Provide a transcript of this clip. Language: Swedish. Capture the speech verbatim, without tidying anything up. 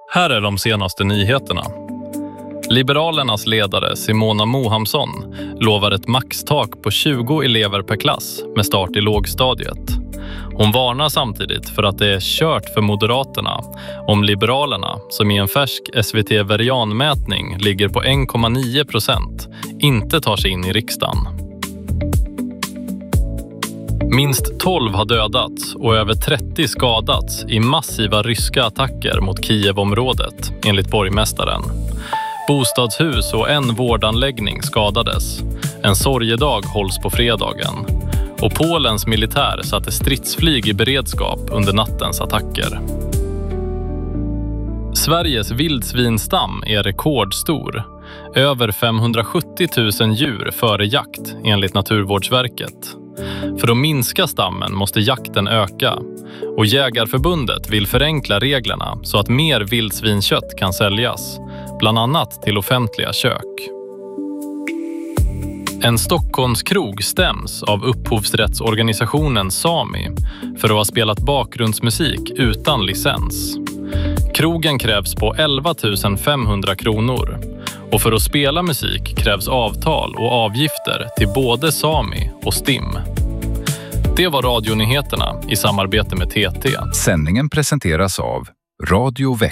Här är de senaste nyheterna. Liberalernas ledare Simona Mohamsson lovar ett maxtak på tjugo elever per klass med start i lågstadiet. Hon varnar samtidigt för att det är kört för Moderaterna om Liberalerna, som i en färsk S V T-Verian-mätning ligger på en komma nio procent, inte tar sig in i riksdagen. Minst tolv har dödats och över trettio skadats i massiva ryska attacker mot Kiev-området, enligt borgmästaren. Bostadshus och en vårdanläggning skadades. En sorgedag hålls på fredagen. Och Polens militär satte stridsflyg i beredskap under nattens attacker. Sveriges vildsvinstam är rekordstor. Över femhundrasjuttio tusen djur före jakt, enligt Naturvårdsverket. För att minska stammen måste jakten öka. Och Jägarförbundet vill förenkla reglerna så att mer vildsvinkött kan säljas, bland annat till offentliga kök. En Stockholmskrog stäms av upphovsrättsorganisationen Sami för att ha spelat bakgrundsmusik utan licens. Krogen krävs på elva tusen femhundra kronor och för att spela musik krävs avtal och avgifter till både Sami och Stim. Det var radionyheterna i samarbete med T T. Sändningen presenteras av Radio Växjö.